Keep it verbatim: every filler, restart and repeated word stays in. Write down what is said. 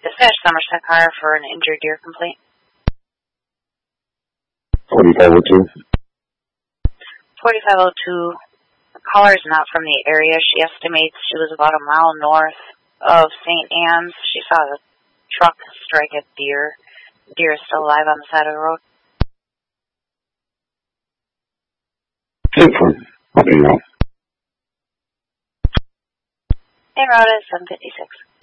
Dispatch Somerset Car for an injured deer complaint. forty-five oh two. forty-five oh two. The caller is not from the area. She estimates she was about a mile north of Saint Anne's. She saw the truck strike a deer. The deer is still alive on the side of the road. Different. What do you know? En route is seven fifty-six.